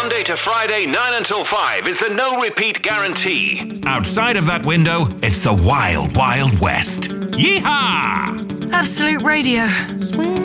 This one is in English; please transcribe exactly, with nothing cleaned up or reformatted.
Monday to Friday, nine until five is the no repeat guarantee. Outside of that window, it's the wild, wild west. Yeehaw! Absolute Radio.